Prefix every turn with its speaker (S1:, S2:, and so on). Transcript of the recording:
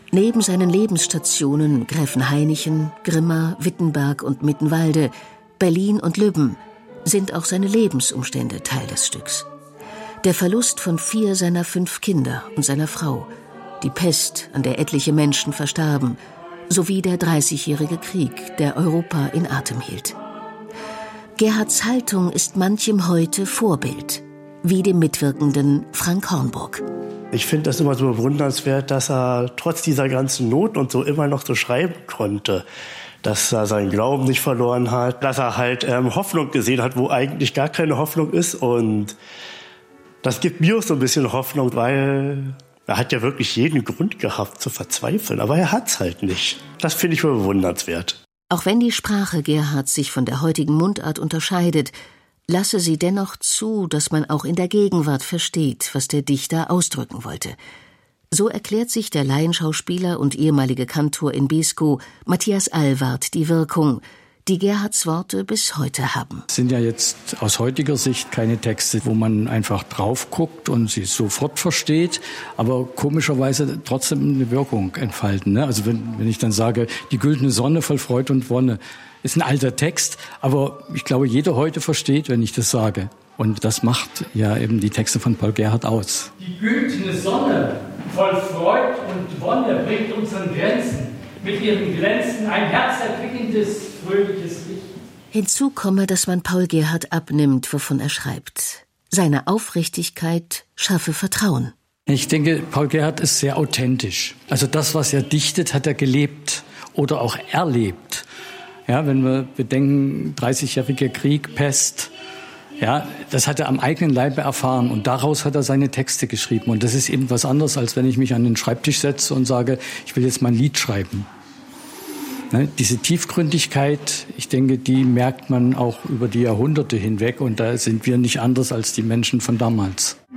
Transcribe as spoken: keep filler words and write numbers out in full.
S1: Neben seinen Lebensstationen Gräfenhainichen, Grimma, Wittenberg und Mittenwalde, Berlin und Lübben sind auch seine Lebensumstände Teil des Stücks. Der Verlust von vier seiner fünf Kinder und seiner Frau, die Pest, an der etliche Menschen verstarben, sowie der Dreißigjährige Krieg, der Europa in Atem hielt. Gerhards Haltung ist manchem heute Vorbild, wie dem mitwirkenden Frank Hornburg.
S2: Ich finde das immer so bewundernswert, dass er trotz dieser ganzen Not und so immer noch so schreiben konnte. Dass er seinen Glauben nicht verloren hat, dass er halt ähm, Hoffnung gesehen hat, wo eigentlich gar keine Hoffnung ist. Und das gibt mir auch so ein bisschen Hoffnung, weil er hat ja wirklich jeden Grund gehabt zu verzweifeln, aber er hat's halt nicht. Das finde ich bewundernswert.
S1: Auch wenn die Sprache Gerhards sich von der heutigen Mundart unterscheidet, lasse sie dennoch zu, dass man auch in der Gegenwart versteht, was der Dichter ausdrücken wollte. So erklärt sich der Laienschauspieler und ehemalige Kantor in Beeskow, Matthias Ahlwardt, die Wirkung, die Gerhards Worte bis heute haben.
S3: Es sind ja jetzt aus heutiger Sicht keine Texte, wo man einfach drauf guckt und sie sofort versteht, aber komischerweise trotzdem eine Wirkung entfalten. Ne? Also wenn, wenn ich dann sage, die güldene Sonne voll Freud und Wonne, ist ein alter Text, aber ich glaube, jeder heute versteht, wenn ich das sage. Und das macht ja eben die Texte von Paul Gerhardt aus.
S4: Die güldene Sonne voll Freud und Wonne bringt unseren Grenzen mit ihren Glänzen ein herzerquickendes, fröhliches Licht.
S1: Hinzu komme, dass man Paul Gerhardt abnimmt, wovon er schreibt. Seine Aufrichtigkeit schaffe Vertrauen.
S3: Ich denke, Paul Gerhardt ist sehr authentisch. Also das, was er dichtet, hat er gelebt oder auch erlebt. Ja, wenn wir bedenken, dreißigjähriger Krieg, Pest, ja, das hat er am eigenen Leibe erfahren und daraus hat er seine Texte geschrieben. Und das ist eben was anderes, als wenn ich mich an den Schreibtisch setze und sage, ich will jetzt mal ein Lied schreiben. Ne, diese Tiefgründigkeit, ich denke, die merkt man auch über die Jahrhunderte hinweg und da sind wir nicht anders als die Menschen von damals.